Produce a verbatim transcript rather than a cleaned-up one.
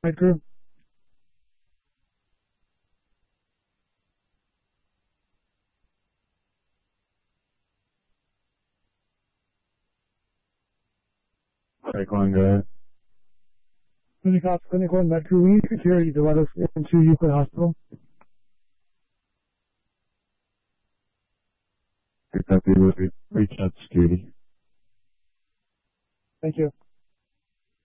Night crew. Cyclone, go ahead. Clinic Ops, Clinic one, Med crew, we need security to let us into Euclid Hospital. Good copy, we'll reach out to security. Thank you.